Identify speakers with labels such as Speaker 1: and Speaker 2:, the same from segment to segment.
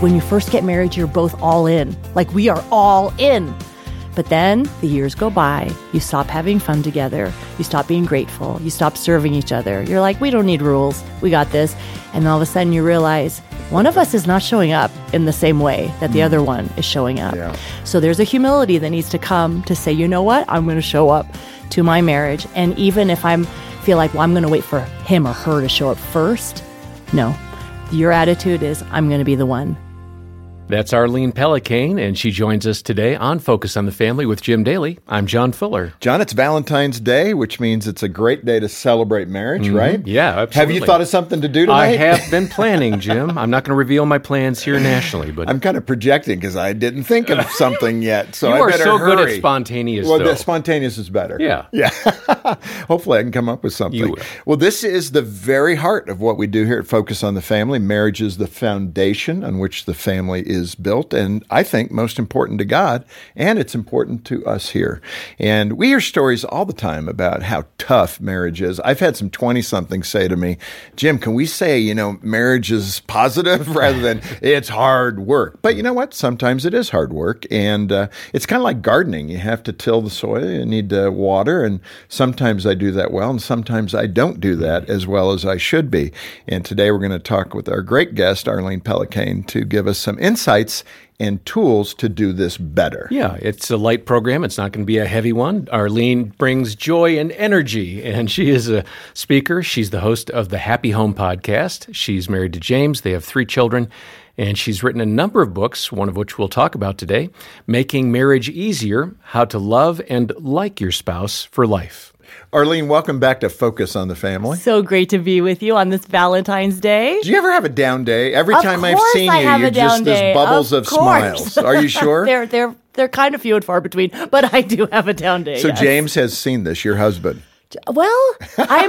Speaker 1: when you first get married, you're both all in. Like, we are all in. But then the years go by, you stop having fun together, you stop being grateful, you stop serving each other. You're like, we don't need rules, we got this. And all of a sudden you realize one of us is not showing up in the same way that the other one is showing up. Yeah. So there's a humility that needs to come to say, you know what, I'm going to show up to my marriage. And even if feel like, well, I'm going to wait for him or her to show up first, no. Your attitude is, I'm going to be the one.
Speaker 2: That's Arlene Pellicane, and she joins us today on Focus on the Family with Jim Daly. I'm John Fuller.
Speaker 3: John, it's Valentine's Day, which means it's a great day to celebrate marriage, right?
Speaker 2: Yeah, absolutely.
Speaker 3: Have you thought of something to do tonight?
Speaker 2: I have been planning, Jim. I'm not going to reveal my plans here nationally, but
Speaker 3: I'm kind of projecting because I didn't think of something yet, so
Speaker 2: you
Speaker 3: I better
Speaker 2: so
Speaker 3: hurry.
Speaker 2: Good at spontaneous,
Speaker 3: Well,
Speaker 2: though.
Speaker 3: Spontaneous is better.
Speaker 2: Yeah.
Speaker 3: Hopefully I can come up with something.
Speaker 2: You will.
Speaker 3: Well, this is the very heart of what we do here at Focus on the Family. Marriage is the foundation on which the family is built, and I think most important to God, and it's important to us here. And we hear stories all the time about how tough marriage is. I've had some 20-somethings say to me, Jim, can we say, marriage is positive rather than it's hard work? But you know what? Sometimes it is hard work, and it's kind of like gardening. You have to till the soil, you need to water, and sometimes I do that well, and sometimes I don't do that as well as I should be. And today we're going to talk with our great guest, Arlene Pellicane, to give us some insights and tools to do this better.
Speaker 2: Yeah, it's a light program. It's not going to be a heavy one. Arlene brings joy and energy, and she is a speaker. She's the host of the Happy Home podcast. She's married to James. They have 3 children, and she's written a number of books, one of which we'll talk about today, Making Marriage Easier, How to Love and Like Your Spouse for Life.
Speaker 3: Arlene, welcome back to Focus on the Family.
Speaker 1: So great to be with you on this Valentine's Day.
Speaker 3: Do you ever have a down day? Every
Speaker 1: Of
Speaker 3: time I've
Speaker 1: course
Speaker 3: seen
Speaker 1: I
Speaker 3: you,
Speaker 1: have
Speaker 3: you're
Speaker 1: a down
Speaker 3: just
Speaker 1: day.
Speaker 3: as bubbles of smiles. Are you sure?
Speaker 1: They're kind of few and far between, but I do have a down day.
Speaker 3: So
Speaker 1: yes.
Speaker 3: James has seen this, your husband.
Speaker 1: Well, I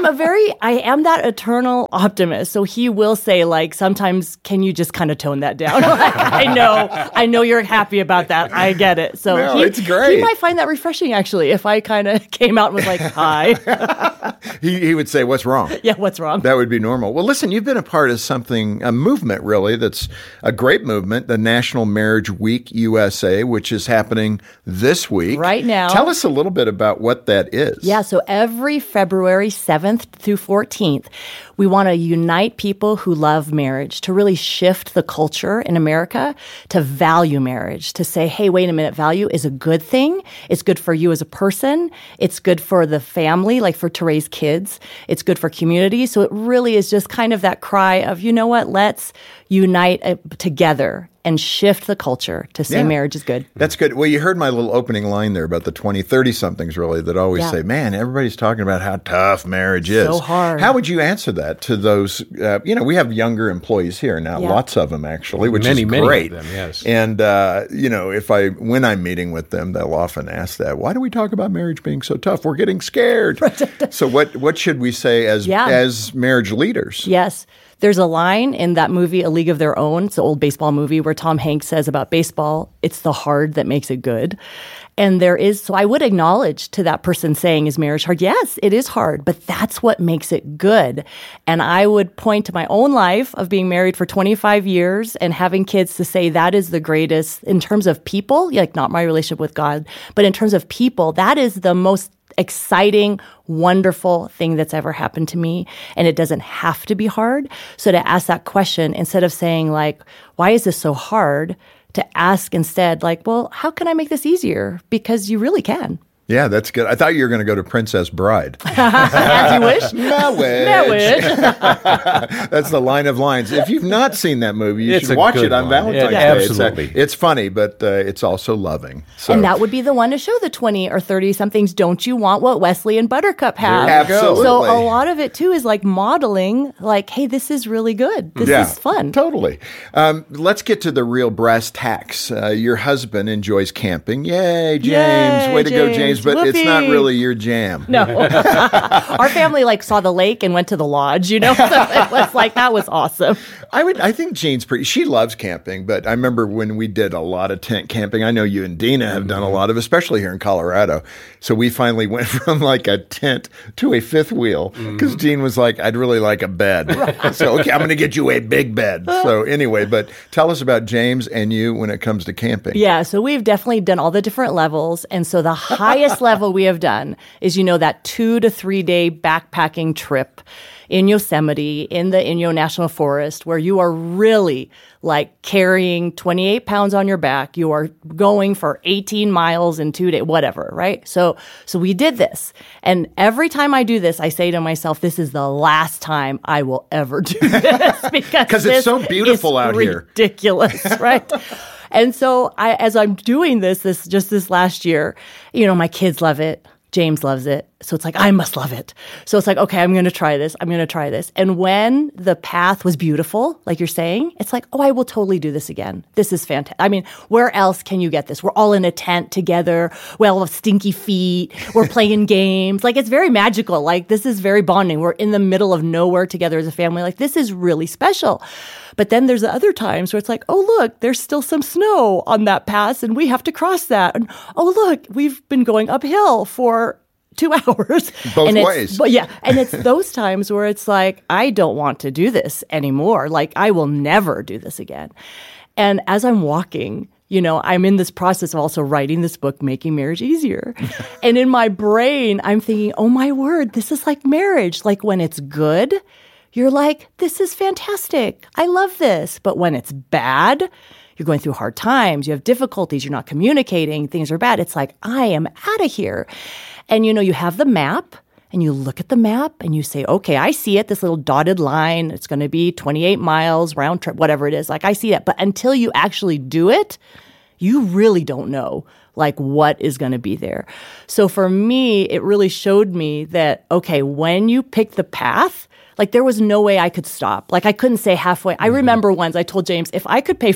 Speaker 1: am that eternal optimist. So he will say, like, sometimes, can you just kind of tone that down? Like, I know you're happy about that. I get it. So
Speaker 3: no, it's great.
Speaker 1: He might find that refreshing, actually, if I kind of came out and was like, hi.
Speaker 3: He would say, what's wrong?
Speaker 1: Yeah, what's wrong?
Speaker 3: That would be normal. Well, listen, you've been a part of a movement, really, that's a great movement, the National Marriage Week USA, which is happening this week.
Speaker 1: Right now.
Speaker 3: Tell us a little bit about what that is.
Speaker 1: Yeah, so every February 7th through 14th, we want to unite people who love marriage, to really shift the culture in America to value marriage, to say, hey, wait a minute, value is a good thing. It's good for you as a person. It's good for the family, like to raise kids. It's good for community. So it really is just kind of that cry of, you know what, let's unite together and shift the culture to say marriage is good.
Speaker 3: That's good. Well, you heard my little opening line there about the 20, 30-somethings, really, that always say, man, everybody's talking about how tough marriage is.
Speaker 1: So hard.
Speaker 3: How would you answer that to those, we have younger employees here now, lots of them, actually, which is great.
Speaker 2: Many of them, yes.
Speaker 3: And, when I'm meeting with them, they'll often ask that, why do we talk about marriage being so tough? We're getting scared. So what should we say as marriage leaders?
Speaker 1: Yes. There's a line in that movie, A League of Their Own. It's an old baseball movie where Tom Hanks says about baseball, it's the hard that makes it good. And so I would acknowledge to that person saying, is marriage hard? Yes, it is hard, but that's what makes it good. And I would point to my own life of being married for 25 years and having kids to say that is the greatest in terms of people, like not my relationship with God, but in terms of people, that is the most exciting, wonderful thing that's ever happened to me. And it doesn't have to be hard. So to ask that question, instead of saying like, why is this so hard? To ask instead, like, well, how can I make this easier? Because you really can.
Speaker 3: Yeah, that's good. I thought you were going to go to Princess Bride.
Speaker 1: As you wish.
Speaker 3: Marriage. That's the line of lines. If you've not seen that movie, you should watch it on Valentine's Day.
Speaker 2: Absolutely.
Speaker 3: It's funny, but it's also loving. So.
Speaker 1: And that would be the one to show the 20 or 30-somethings, don't you want what Wesley and Buttercup have?
Speaker 3: Absolutely.
Speaker 1: So a lot of it, too, is like modeling, like, hey, this is really good. This is fun.
Speaker 3: Totally. Let's get to the real brass tacks. Your husband enjoys camping. Yay, James. Way to go, James. movies, but it's not
Speaker 1: Whoopee.
Speaker 3: really your jam.
Speaker 1: No. Our family saw the lake and went to the lodge, So it was that was awesome.
Speaker 3: I think Jean's she loves camping, but I remember when we did a lot of tent camping. I know you and Dina have done a lot of, especially here in Colorado. So we finally went from a tent to a fifth wheel because Jean was like, I'd really like a bed. Right. So, okay, I'm going to get you a big bed. So anyway, but tell us about James and you when it comes to camping.
Speaker 1: Yeah, so we've definitely done all the different levels. And so the highest level we have done is, that 2 to 3 day backpacking trip in Yosemite, in the Inyo National Forest, where you are really carrying 28 pounds on your back. You are going for 18 miles in 2 days, whatever, right? So we did this. And every time I do this, I say to myself, this is the last time I will ever do this because
Speaker 3: it's so beautiful out here.
Speaker 1: Ridiculous, right? And so as I'm doing this last year, my kids love it. James loves it. So it's I must love it. So it's okay, I'm going to try this. And when the path was beautiful, like you're saying, it's I will totally do this again. This is fantastic. I mean, where else can you get this? We're all in a tent together. We all have stinky feet. We're playing games. It's very magical. This is very bonding. We're in the middle of nowhere together as a family. This is really special. But then there's other times where it's oh, look, there's still some snow on that pass and we have to cross that. And oh, look, we've been going uphill for 2 hours.
Speaker 3: Both ways.
Speaker 1: But yeah. And it's those times where it's I don't want to do this anymore. I will never do this again. And as I'm walking, I'm in this process of also writing this book, Making Marriage Easier. And in my brain, I'm thinking, oh my word, this is like marriage. When it's good, you're this is fantastic. I love this. But when it's bad, you're going through hard times, you have difficulties, you're not communicating, things are bad. It's I am out of here. And, you have the map and you look at the map and you say, okay, I see it, this little dotted line. It's going to be 28 miles round trip, whatever it is. I see that. But until you actually do it, you really don't know what is going to be there. So for me, it really showed me that, okay, when you pick the path, there was no way I could stop. I couldn't say halfway. I remember once I told James, if I could pay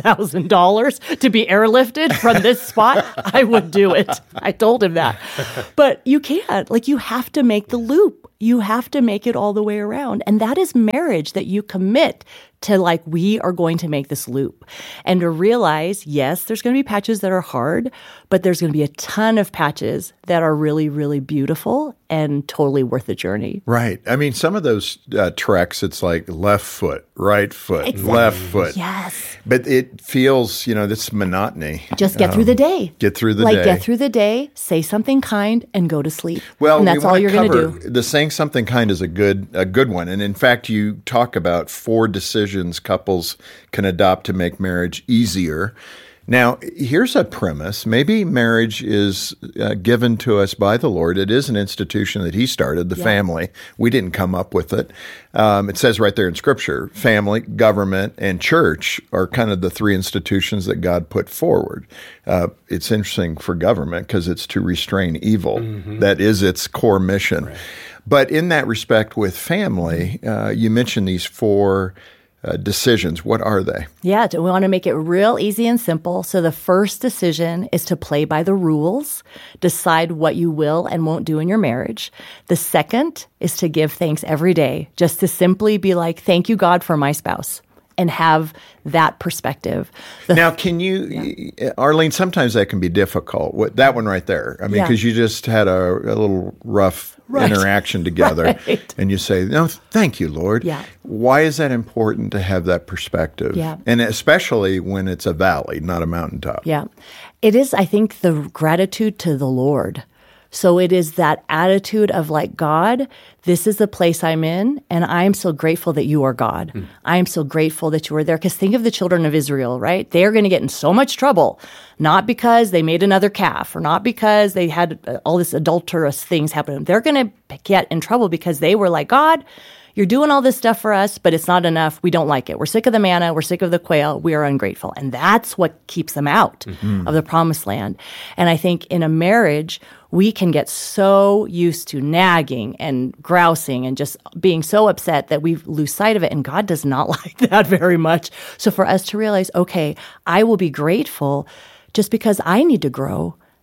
Speaker 1: $5,000 to be airlifted from this spot, I would do it. I told him that. But you can't. You have to make the loop. You have to make it all the way around. And that is marriage, that you commit to we are going to make this loop. And to realize, yes, there's going to be patches that are hard, but there's going to be a ton of patches that are really, really beautiful and totally worth the journey.
Speaker 3: Right. I mean, some of those treks, it's left foot, right foot,
Speaker 1: exactly.
Speaker 3: Left foot.
Speaker 1: Yes.
Speaker 3: But it feels, this monotony.
Speaker 1: Just get through the day.
Speaker 3: Get through the day.
Speaker 1: Get through the day, say something kind, and go to sleep.
Speaker 3: Well,
Speaker 1: and that's all you're going to do.
Speaker 3: The saying something kind is a good one. And in fact, you talk about 4 decisions couples can adopt to make marriage easier. Now, here's a premise. Maybe marriage is given to us by the Lord. It is an institution that He started, the family. We didn't come up with it. It says right there in Scripture, family, government, and church are kind of the 3 institutions that God put forward. It's interesting for government because it's to restrain evil. Mm-hmm. That is its core mission. Right. But in that respect with family, you mentioned these 4 decisions. What are they?
Speaker 1: Yeah, we want to make it real easy and simple. So the first decision is to play by the rules, decide what you will and won't do in your marriage. The second is to give thanks every day, just to simply be thank you, God, for my spouse, and have that perspective.
Speaker 3: Now, can you, Arlene, sometimes that can be difficult. That one right there. I mean, because you just had a little rough interaction together. Right. And you say, no, thank you, Lord.
Speaker 1: Yeah.
Speaker 3: Why is that important to have that perspective?
Speaker 1: Yeah.
Speaker 3: And especially when it's a valley, not a mountaintop.
Speaker 1: Yeah. It is, I think, the gratitude to the Lord. So it is that attitude of God, this is the place I'm in, and I am so grateful that you are God. I am so grateful that you are there. Because think of the children of Israel, right? They are going to get in so much trouble, not because they made another calf or not because they had all this adulterous things happen. They're going to get in trouble because they were God, you're doing all this stuff for us, but it's not enough. We don't like it. We're sick of the manna. We're sick of the quail. We are ungrateful. And that's what keeps them out of the promised land. And I think in a marriage, we can get so used to nagging and grousing and just being so upset that we lose sight of it. And God does not like that very much. So for us to realize, okay, I will be grateful just because I need to grow.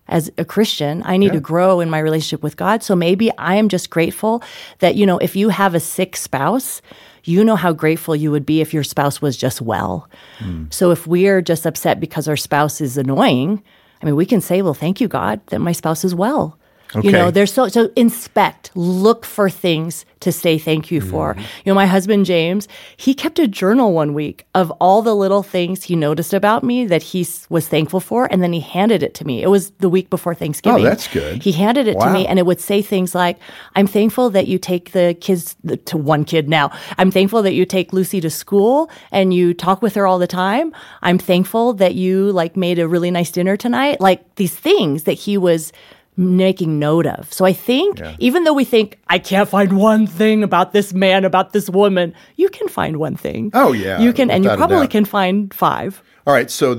Speaker 1: as a Christian. I need to grow in my relationship with God. So maybe I am just grateful that, if you have a sick spouse, you know how grateful you would be if your spouse was just well. So if we are just upset because our spouse is annoying, we can say, well, thank you, God, that my spouse is well.
Speaker 3: Okay.
Speaker 1: There's so inspect, look for things to say thank you for. My husband, James, he kept a journal one week of all the little things he noticed about me that he was thankful for, and then he handed it to me. It was the week before Thanksgiving.
Speaker 3: Oh, that's good.
Speaker 1: He handed it to me, and it would say things like, I'm thankful that you take the kids, to one kid now, I'm thankful that you take Lucy to school and you talk with her all the time. I'm thankful that you made a really nice dinner tonight. These things that he was making note of. So I think even though we think, I can't find one thing about this man, about this woman, you can find one thing.
Speaker 3: Oh, yeah.
Speaker 1: You can, and you probably can find 5.
Speaker 3: All right, so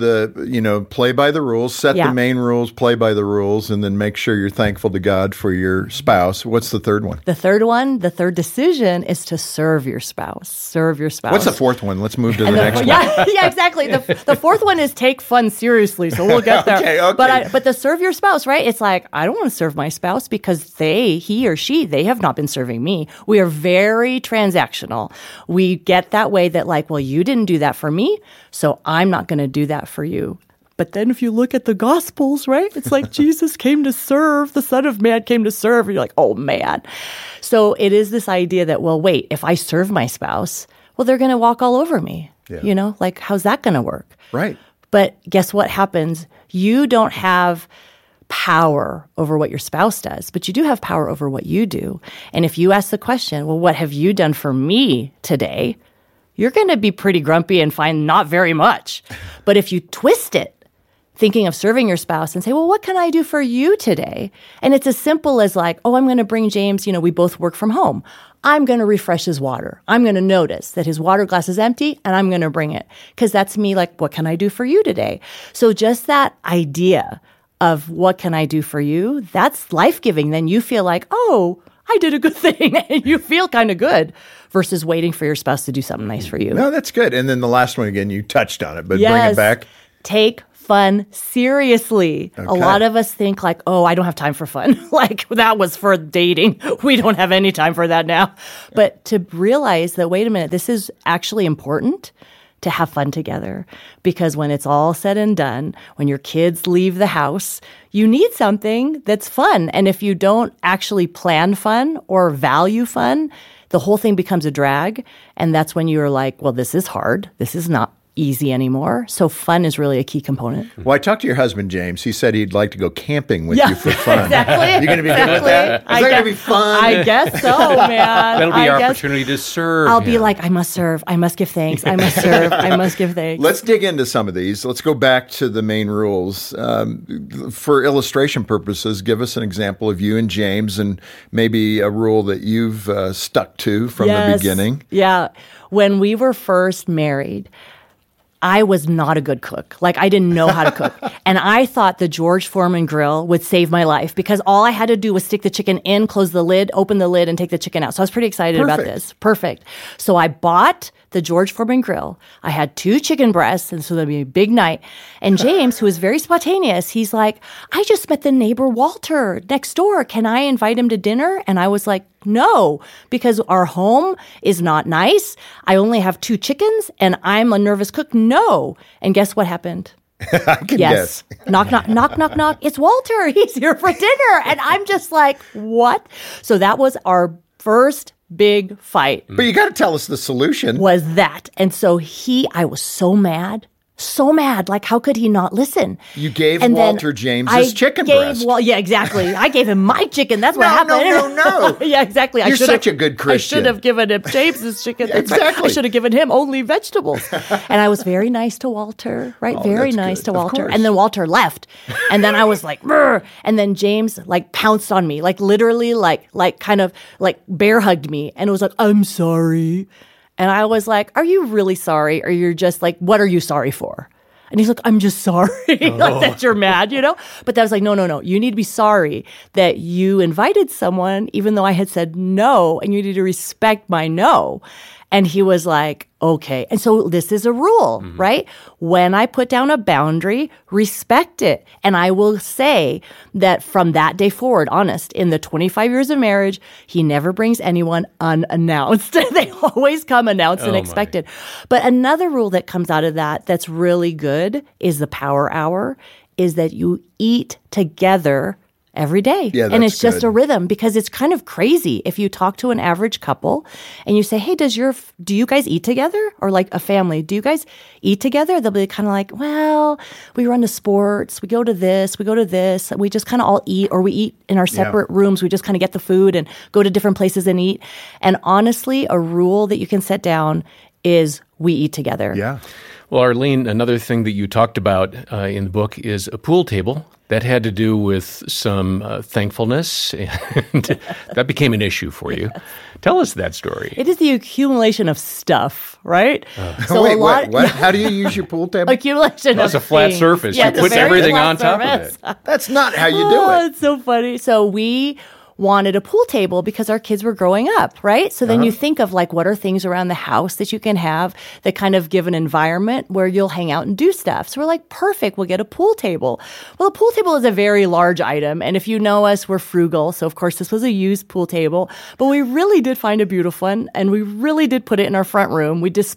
Speaker 3: play by the rules, set the main rules, play by the rules, and then make sure you're thankful to God for your spouse. What's the third one?
Speaker 1: The third decision is to serve your spouse. Serve your spouse.
Speaker 3: What's the fourth one? Let's move to the next one.
Speaker 1: Yeah, exactly. The fourth one is take fun seriously, so we'll get there.
Speaker 3: Okay.
Speaker 1: But the serve your spouse, right? It's like, I don't want to serve my spouse because he or she have not been serving me. We are very transactional. We get that way that well, you didn't do that for me, so I'm not going to do that for you. But then if you look at the Gospels, right, it's like Jesus came to serve, the Son of Man came to serve, and you're like, oh man. So it is this idea that, well, wait, if I serve my spouse, well, they're going to walk all over me.
Speaker 3: Yeah.
Speaker 1: How's that going to work?
Speaker 3: Right.
Speaker 1: But guess what happens? You don't have power over what your spouse does, but you do have power over what you do. And if you ask the question, well, what have you done for me today? You're going to be pretty grumpy and find not very much. But if you twist it, thinking of serving your spouse and say, well, what can I do for you today? And it's as simple as I'm going to bring James, we both work from home. I'm going to refresh his water. I'm going to notice that his water glass is empty and I'm going to bring it. Because that's me what can I do for you today? So just that idea of what can I do for you, that's life-giving. Then you feel oh, I did a good thing. And you feel kind of good versus waiting for your spouse to do something nice for you.
Speaker 3: No, that's good. And then the last one, again, you touched on it, but bring it back.
Speaker 1: Take fun seriously.
Speaker 3: Okay.
Speaker 1: A lot of us think oh, I don't have time for fun. That was for dating. We don't have any time for that now. But to realize that, wait a minute, this is actually important to have fun together. Because when it's all said and done, when your kids leave the house, you need something that's fun. And if you don't actually plan fun or value fun, the whole thing becomes a drag. And that's when you're well, this is hard. This is not easy anymore. So fun is really a key component.
Speaker 3: Well, I talked to your husband, James. He said he'd like to go camping with you for fun.
Speaker 1: Exactly.
Speaker 3: You're going to be good with that? Is that going to be fun?
Speaker 1: I guess so, man.
Speaker 2: That'll be our opportunity to serve.
Speaker 1: I'll be I must serve. I must give thanks. I must serve. I must give thanks.
Speaker 3: Let's dig into some of these. Let's go back to the main rules. For illustration purposes, give us an example of you and James and maybe a rule that you've stuck to from the beginning.
Speaker 1: Yeah. When we were first married, I was not a good cook. I didn't know how to cook. And I thought the George Foreman grill would save my life because all I had to do was stick the chicken in, close the lid, open the lid, and take the chicken out. So I was pretty excited about this. Perfect. So I bought the George Foreman grill. I had 2 chicken breasts, and so that'd be a big night. And James, who is very spontaneous, he's like, I just met the neighbor Walter next door. Can I invite him to dinner? And I was like, no, because our home is not nice. I only have 2 chickens, and I'm a nervous cook. No. And guess what happened?
Speaker 3: I can guess.
Speaker 1: Knock, knock, knock, knock, knock. It's Walter. He's here for dinner. And I'm just like, what? So that was our first big fight.
Speaker 3: But you got to tell us the solution.
Speaker 1: Was that. And so I was so mad. So mad. How could he not listen?
Speaker 3: You gave Walter James his chicken breast.
Speaker 1: Well, yeah, exactly. I gave him my chicken. That's what happened.
Speaker 3: No.
Speaker 1: Yeah, exactly.
Speaker 3: You're such a good Christian.
Speaker 1: I should have given him James's chicken.
Speaker 3: Exactly.
Speaker 1: I should have given him only vegetables. And I was very nice to Walter, right?
Speaker 3: Oh,
Speaker 1: very nice to Walter.
Speaker 3: Of
Speaker 1: And then Walter left. And then I was like, brr. And then James pounced on me, literally, kind of bear hugged me. And it was like, I'm sorry. And I was like, are you really sorry? Or you're just what are you sorry for? And he's like, I'm just sorry that you're mad, But that was no. You need to be sorry that you invited someone, even though I had said no, and you need to respect my no. And he was like, okay. And so this is a rule, right? When I put down a boundary, respect it. And I will say that from that day forward, honest, in the 25 years of marriage, he never brings anyone unannounced. They always come announced and expected. But another rule that comes out of that that's really good is the power hour, is that you eat together every day.
Speaker 3: Yeah,
Speaker 1: and it's just
Speaker 3: good.
Speaker 1: a rhythm, because it's kind of crazy if you talk to an average couple and you say, hey, do you guys eat together? Or like a family, do you guys eat together? They'll be kind of like, well, we run to sports, we go to this, we just kind of all eat, or we eat in our separate rooms. We just kind of get the food and go to different places and eat. And honestly, a rule that you can set down is we eat together.
Speaker 3: Yeah.
Speaker 2: Well, Arlene, another thing that you talked about in the book is a pool table. That had to do with some thankfulness, and that became an issue for you. Tell us that story.
Speaker 1: It is the accumulation of stuff, right?
Speaker 3: Wait, what? How do you use your pool table?
Speaker 1: Accumulation
Speaker 2: That's
Speaker 1: of
Speaker 2: a flat
Speaker 1: things.
Speaker 2: surface.
Speaker 1: Yeah,
Speaker 2: You
Speaker 1: it's a
Speaker 2: put
Speaker 1: very
Speaker 2: everything
Speaker 1: flat
Speaker 2: on top of
Speaker 1: surface.
Speaker 2: it.
Speaker 3: That's not how you do it.
Speaker 1: It's so funny. So we wanted a pool table because our kids were growing up, right? So then you think of like, what are things around the house that you can have that kind of give an environment where you'll hang out and do stuff. So we're like, perfect, we'll get a pool table. Well, a pool table is a very large item. And if you know us, we're frugal. So of course, this was a used pool table, but we really did find a beautiful one. And we really did put it in our front room.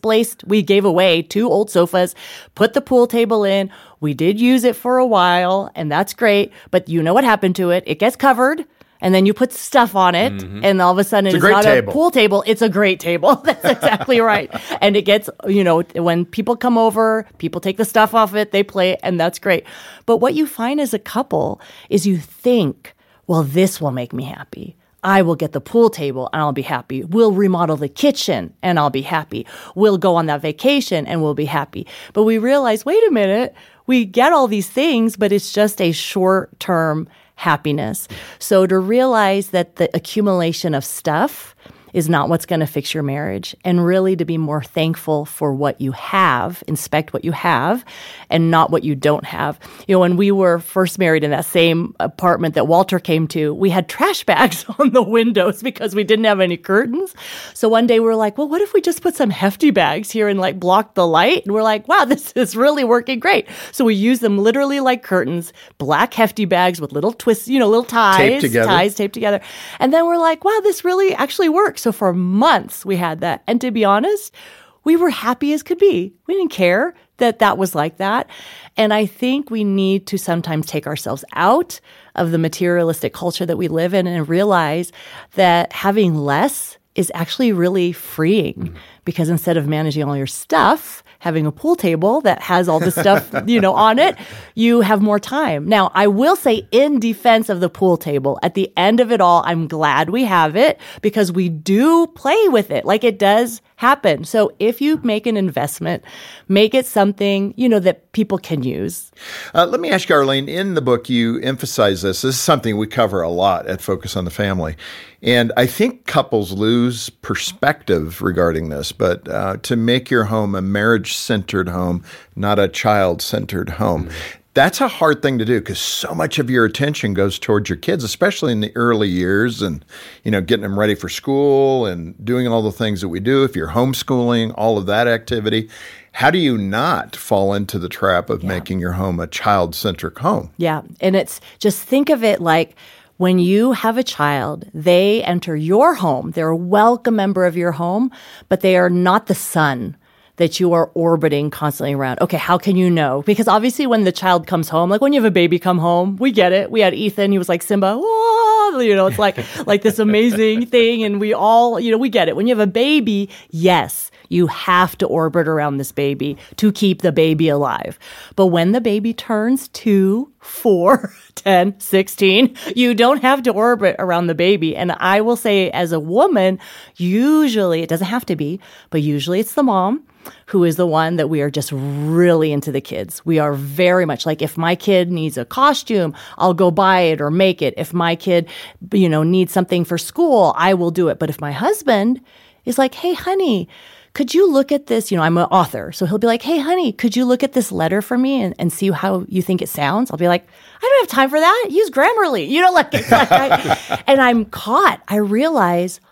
Speaker 1: We gave away 2 old sofas, put the pool table in. We did use it for a while, and that's great. But you know what happened to it? It gets covered. And then you put stuff on it, and all of a sudden it's not a pool table, it's a great table. That's exactly right. And it gets, when people come over, people take the stuff off it, they play, and that's great. But what you find as a couple is you think, well, this will make me happy. I will get the pool table and I'll be happy. We'll remodel the kitchen and I'll be happy. We'll go on that vacation and we'll be happy. But we realize, wait a minute, we get all these things, but it's just a short-term happiness. So to realize that the accumulation of stuff is not what's going to fix your marriage, and really to be more thankful for what you have, inspect what you have, and not what you don't have. When we were first married in that same apartment that Walter came to, we had trash bags on the windows because we didn't have any curtains. So one day we were like, well, what if we just put some hefty bags here and like block the light? And we're like, wow, this is really working great. So we use them literally like curtains, black hefty bags with little twists, little ties taped together. And then we're like, wow, this really actually works. So for months we had that. And to be honest, we were happy as could be. We didn't care that was like that. And I think we need to sometimes take ourselves out of the materialistic culture that we live in and realize that having less is actually really freeing, because instead of managing all your stuff, having a pool table that has all the stuff, on it, you have more time. Now, I will say, in defense of the pool table, at the end of it all, I'm glad we have it because we do play with it. Like, it does happen. So if you make an investment, make it something, that people can use.
Speaker 3: Let me ask you, Arlene, in the book, you emphasize this. This is something we cover a lot at Focus on the Family. And I think couples lose perspective regarding this, but to make your home a marriage-centered home, not a child-centered home. That's a hard thing to do because so much of your attention goes towards your kids, especially in the early years and, getting them ready for school and doing all the things that we do. If you're homeschooling, all of that activity. How do you not fall into the trap of making your home a child-centric home?
Speaker 1: Yeah. And it's just think of it like when you have a child, they enter your home. They're a welcome member of your home, but they are not the sun that you are orbiting constantly around. Okay, how can you know? Because obviously when the child comes home, like when you have a baby come home, we get it. We had Ethan, he was like Simba, whoa, it's like this amazing thing. And we all, we get it. When you have a baby, yes, you have to orbit around this baby to keep the baby alive. But when the baby turns 2, 4, 10, 16, you don't have to orbit around the baby. And I will say, as a woman, usually, it doesn't have to be, but usually it's the mom who is the one that we are just really into the kids. We are very much like, if my kid needs a costume, I'll go buy it or make it. If my kid, needs something for school, I will do it. But if my husband is like, hey, honey, could you look at this? I'm an author. So he'll be like, hey, honey, could you look at this letter for me and see how you think it sounds? I'll be like, I don't have time for that. Use Grammarly. And I'm caught. I realize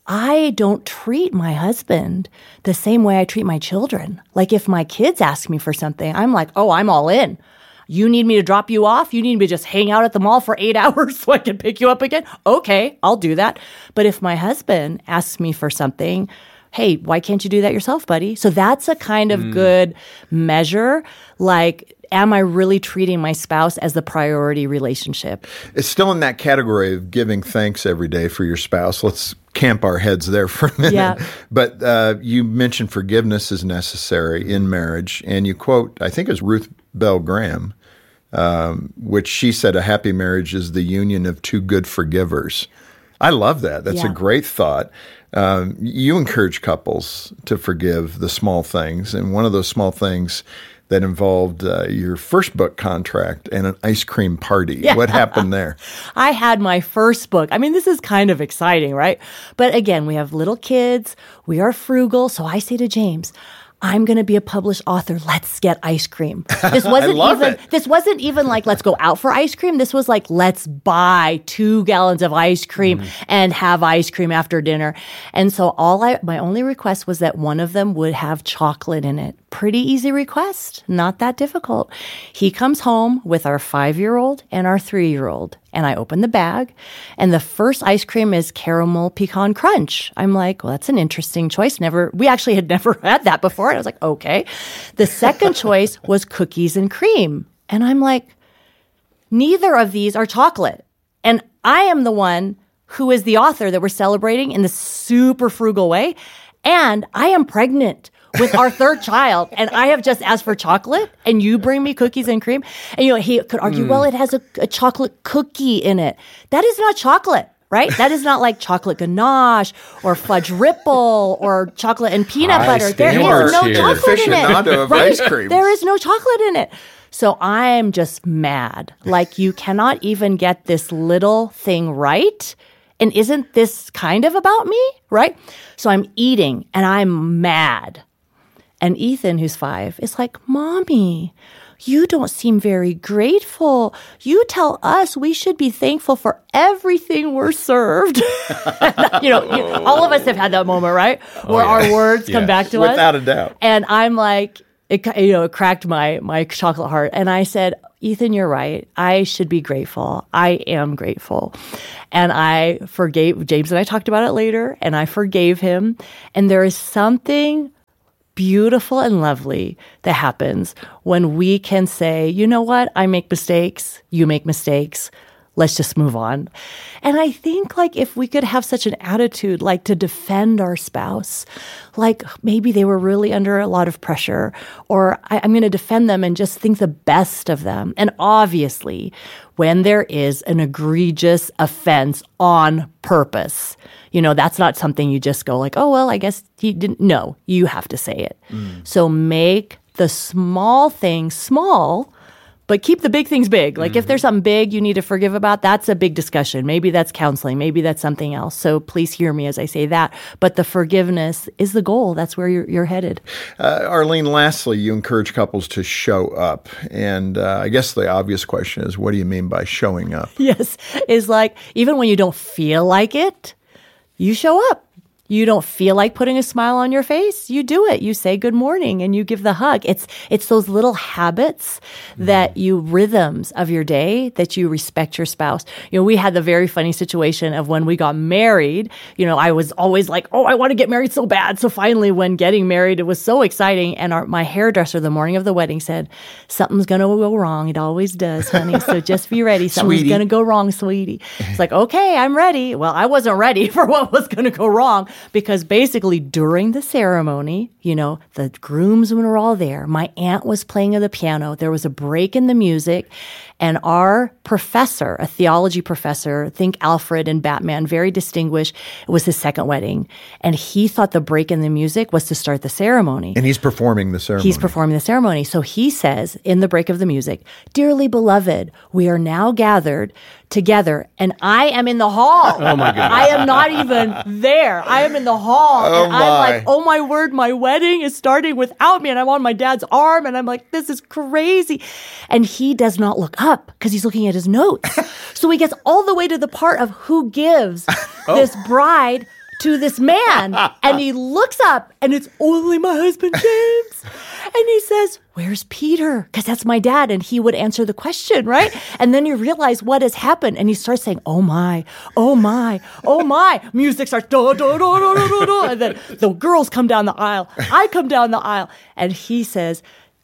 Speaker 1: I don't treat my husband the same way I treat my children. Like if my kids ask me for something, I'm like, oh, I'm all in. You need me to drop you off? You need me to just hang out at the mall for 8 hours so I can pick you up again? Okay, I'll do that. But if my husband asks me for something, hey, why can't you do that yourself, buddy? So that's a kind of good measure. Like, am I really treating my spouse as the priority relationship?
Speaker 3: It's still in that category of giving thanks every day for your spouse. Let's camp our heads there for a minute.
Speaker 1: Yeah.
Speaker 3: But you mentioned forgiveness is necessary in marriage. And you quote, I think it was Ruth Bell Graham, which she said a happy marriage is the union of two good forgivers. I love that. That's a great thought. You encourage couples to forgive the small things. And one of those small things that involved your first book contract and an ice cream party. Yeah. What happened there?
Speaker 1: I had my first book. I mean, this is kind of exciting, right? But again, we have little kids. We are frugal. So I say to James, I'm going to be a published author. Let's get ice cream. This wasn't even like, let's go out for ice cream. This was like, let's buy 2 gallons of ice cream and have ice cream after dinner. And so my only request was that one of them would have chocolate in it. Pretty easy request, not that difficult. He comes home with our 5-year-old and our 3-year-old. And I open the bag, and the first ice cream is caramel pecan crunch. I'm like, well, that's an interesting choice. We actually had never had that before. And I was like, okay. The second choice was cookies and cream. And I'm like, neither of these are chocolate. And I am the one who is the author that we're celebrating in this super frugal way. And I am pregnant with our third child, and I have just asked for chocolate, and you bring me cookies and cream. And, he could argue, well, it has a chocolate cookie in it. That is not chocolate, right? That is not like chocolate ganache or fudge ripple or chocolate and peanut butter. There is no chocolate in it. Right?
Speaker 3: Ice cream.
Speaker 1: There is no chocolate in it. So I'm just mad. Like, you cannot even get this little thing right. And isn't this kind of about me, right? So I'm eating, and I'm mad. And Ethan, who's 5, is like, Mommy, you don't seem very grateful. You tell us we should be thankful for everything we're served. All of us have had that moment, right? Where our words come back to us.
Speaker 3: Without a doubt.
Speaker 1: And I'm like, it cracked my chocolate heart. And I said, Ethan, you're right. I should be grateful. I am grateful. And I forgave James, and I talked about it later, and I forgave him. And there is something beautiful and lovely that happens when we can say, you know what, I make mistakes, you make mistakes, let's just move on. And I think like if we could have such an attitude, like to defend our spouse, like maybe they were really under a lot of pressure, or I'm going to defend them and just think the best of them. And obviously, when there is an egregious offense on purpose, that's not something you just go like, oh, well, I guess he didn't. No, you have to say it. So make the small things small, but keep the big things big. Like if there's something big you need to forgive about, that's a big discussion. Maybe that's counseling. Maybe that's something else. So please hear me as I say that. But the forgiveness is the goal. That's where you're headed.
Speaker 3: Arlene, lastly, you encourage couples to show up. And I guess the obvious question is, what do you mean by showing up?
Speaker 1: Yes. It's like, even when you don't feel like it, you show up. You don't feel like putting a smile on your face, you do it. You say good morning and you give the hug. It's those little habits rhythms of your day that you respect your spouse. We had the very funny situation of when we got married. I was always like, oh, I want to get married so bad. So finally, when getting married, it was so exciting. And my hairdresser the morning of the wedding said, something's going to go wrong. It always does, honey. So just be ready. Something's going to go wrong, sweetie. It's like, okay, I'm ready. Well, I wasn't ready for what was going to go wrong. Because basically during the ceremony, the groomsmen were all there. My aunt was playing the piano. There was a break in the music. And our professor, a theology professor, think Alfred in Batman, very distinguished, it was his second wedding. And he thought the break in the music was to start the ceremony.
Speaker 3: And he's performing the ceremony.
Speaker 1: So he says in the break of the music, "Dearly beloved, we are now gathered together." And I am in the hall.
Speaker 2: Oh, my goodness.
Speaker 1: I am not even there. I am in the hall. And I'm like, oh, my word, my wedding is starting without me. And I'm on my dad's arm. And I'm like, this is crazy. And he does not look up because he's looking at his notes. So he gets all the way to the part of who gives this bride to this man, and he looks up, and it's only my husband, James. And he says, "Where's Peter?" Because that's my dad, and he would answer the question, right? And then you realize what has happened, and he starts saying, "Oh my, oh my, oh my." Music starts, do, do, do, do, do, do, do. And then the girls come down the aisle. I come down the aisle, and he says,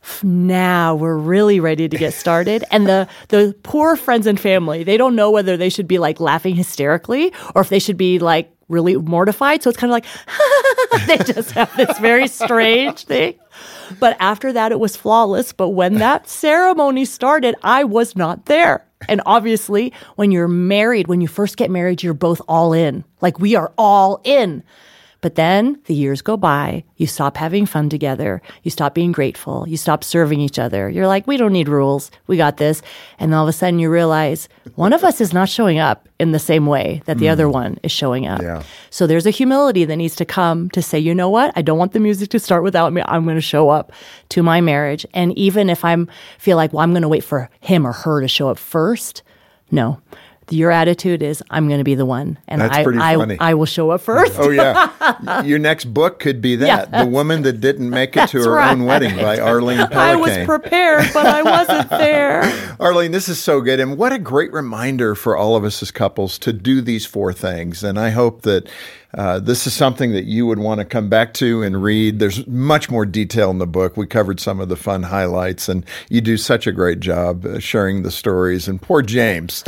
Speaker 1: "Now we're really ready to get started." And the poor friends and family, they don't know whether they should be like laughing hysterically or if they should be like really mortified. So it's kind of like, they just have this very strange thing. But after that, it was flawless. But when that ceremony started, I was not there. And obviously, when you're married, when you first get married, you're both all in. Like, we are all in. But then the years go by, you stop having fun together, you stop being grateful, you stop serving each other. You're like, we don't need rules, we got this. And all of a sudden you realize one of us is not showing up in the same way that the other one is showing up.
Speaker 3: Yeah.
Speaker 1: So there's a humility that needs to come to say, you know what, I don't want the music to start without me. I'm going to show up to my marriage. And even if feel like, well, I'm going to wait for him or her to show up first, no. Your attitude is, I'm going to be the one, and
Speaker 3: That's pretty funny.
Speaker 1: I will show up first.
Speaker 3: Oh, yeah. Your next book could be that,
Speaker 1: Yeah.
Speaker 3: The Woman That Didn't Make It to Her Own Wedding by Arlene Pellicane.
Speaker 1: I was prepared, but I wasn't there.
Speaker 3: Arlene, this is so good. And what a great reminder for all of us as couples to do these 4 things. And I hope that this is something that you would want to come back to and read. There's much more detail in the book. We covered some of the fun highlights, and you do such a great job sharing the stories. And poor James.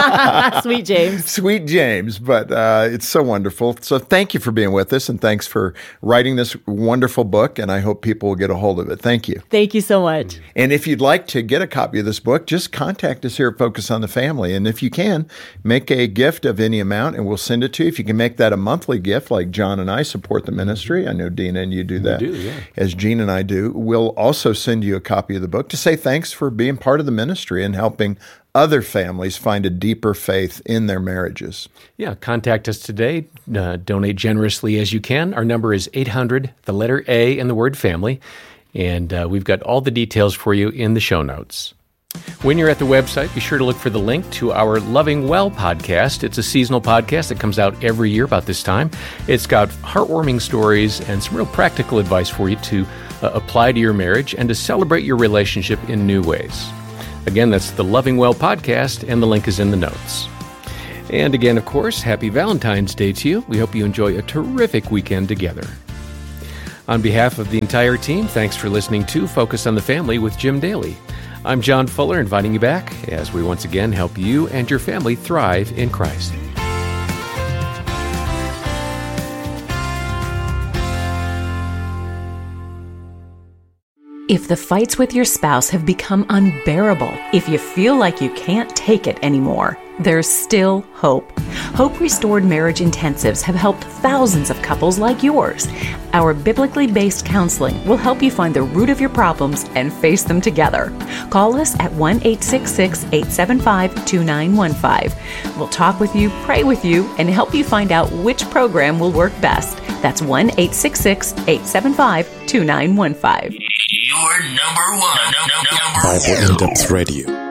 Speaker 1: Sweet James.
Speaker 3: Sweet James. But it's so wonderful. So thank you for being with us, and thanks for writing this wonderful book. And I hope people will get a hold of it. Thank you.
Speaker 1: Thank you so much.
Speaker 3: And if you'd like to get a copy of this book, just contact us here at Focus on the Family. And if you can, make a gift of any amount, and we'll send it to you. If you can make that a monthly gift, like John and I support the ministry. I know Dina and you do that, as Gene and I do. We'll also send you a copy of the book to say thanks for being part of the ministry and helping other families find a deeper faith in their marriages.
Speaker 2: Yeah, contact us today. Donate generously as you can. Our number is 800, the letter A, and the word family. And we've got all the details for you in the show notes. When you're at the website, be sure to look for the link to our Loving Well podcast. It's a seasonal podcast that comes out every year about this time. It's got heartwarming stories and some real practical advice for you to apply to your marriage and to celebrate your relationship in new ways. Again, that's the Loving Well podcast, and the link is in the notes. And again, of course, happy Valentine's Day to you. We hope you enjoy a terrific weekend together. On behalf of the entire team, thanks for listening to Focus on the Family with Jim Daly. I'm John Fuller, inviting you back as we once again help you and your family thrive in Christ.
Speaker 4: If the fights with your spouse have become unbearable, if you feel like you can't take it anymore, there's still hope. Hope Restored Marriage Intensives have helped thousands of couples like yours. Our biblically based counseling will help you find the root of your problems and face them together. Call us at 1-866-875-2915. We'll talk with you, pray with you, and help you find out which program will work best. That's 1-866-875-2915.
Speaker 5: Your number one.
Speaker 6: Bible In-Depth Radio.